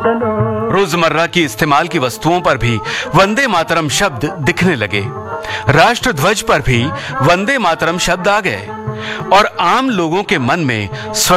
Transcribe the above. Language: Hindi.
रोजमर्रा की इस्तेमाल की वस्तुओं पर भी वंदे मातरम शब्द दिखने लगे। राष्ट्र ध्वज पर भी वंदे मातरम शब्द आ गए और आम लोगों के मन में